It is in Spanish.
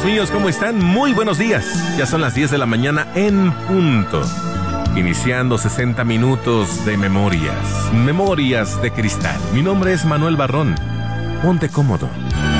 míos, ¿cómo están? Muy buenos días. Ya son las 10 de la mañana en punto. Iniciando 60 minutos de memorias de cristal. Mi nombre es Manuel Barrón. Ponte cómodo,